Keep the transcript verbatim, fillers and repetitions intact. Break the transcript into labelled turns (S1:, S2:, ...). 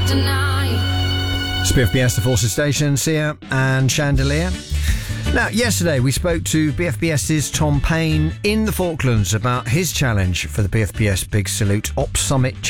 S1: It's B F B S, the Forces Station, Sia and Chandelier. Now, yesterday we spoke to BFBS's Tom Payne in the Falklands about his challenge for the B F B S Big Salute Ops Summit